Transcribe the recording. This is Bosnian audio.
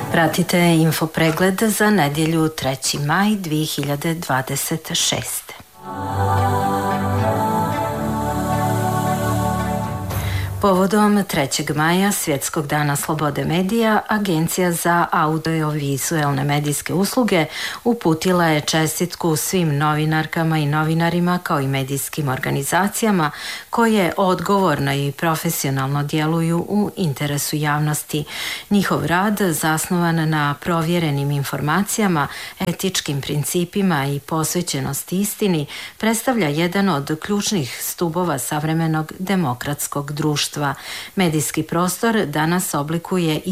Pratite infopregled za nedjelju 3. maj 2026. Povodom 3. maja, Svjetskog dana slobode medija, Agencija za audiovizualne medijske usluge uputila je čestitku svim novinarkama i novinarima kao i medijskim organizacijama koje odgovorno i profesionalno djeluju u interesu javnosti. Njihov rad, zasnovan na provjerenim informacijama, etičkim principima i posvećenosti istini, predstavlja jedan od ključnih stubova savremenog demokratskog društva. Medijski prostor danas oblikuje i